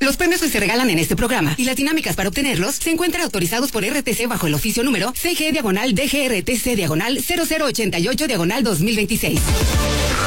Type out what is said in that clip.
Los premios que se regalan en este programa y las dinámicas para obtenerlos se encuentran autorizados por RTC bajo el oficio número CG/DGRTC/0088/2026.